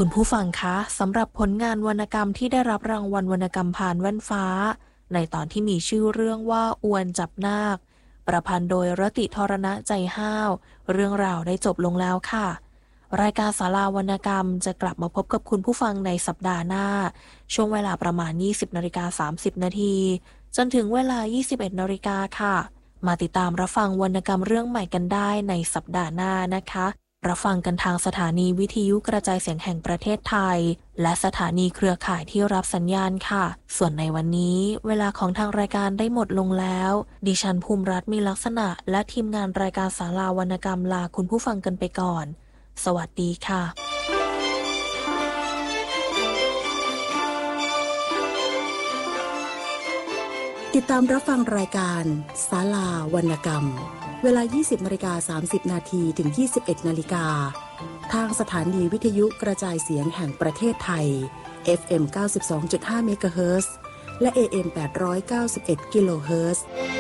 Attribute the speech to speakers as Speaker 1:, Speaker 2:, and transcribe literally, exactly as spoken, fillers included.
Speaker 1: คุณผู้ฟังคะสำหรับผลงานวรรณกรรมที่ได้รับรางวัลวรรณกรรมผ่านแว่นฟ้าในตอนที่มีชื่อเรื่องว่าอวนจับนาคประพันธ์โดยรติธรณะใจห้าวเรื่องราวได้จบลงแล้วค่ะรายการศาลาวรรณกรรมจะกลับมาพบกับคุณผู้ฟังในสัปดาห์หน้าช่วงเวลาประมาณ ยี่สิบนาฬิกาสามสิบนาทีจนถึงเวลา ยี่สิบเอ็ดนาฬิกาค่ะมาติดตามรับฟังวรรณกรรมเรื่องใหม่กันได้ในสัปดาห์หน้านะคะรับฟังกันทางสถานีวิทยุกระจายเสียงแห่งประเทศไทยและสถานีเครือข่ายที่รับสัญญาณค่ะส่วนในวันนี้เวลาของทางรายการได้หมดลงแล้วดิฉันภูมิรัตน์มีลักษณะและทีมงานรายการศาลาวรรณกรรมลาคุณผู้ฟังกันไปก่อนสวัสดีค่ะ
Speaker 2: ติดตามรับฟังรายการศาลาวรรณกรรมเวลา ยี่สิบนาฬิกาสามสิบนาทีถึง ยี่สิบเอ็ดนาฬิกาทางสถานีวิทยุกระจายเสียงแห่งประเทศไทย เอฟ เอ็ม เก้าสิบสองจุดห้า เมกะเฮิรตซ์และ เอ เอ็ม แปดร้อยเก้าสิบเอ็ด กิโลเฮิรตซ์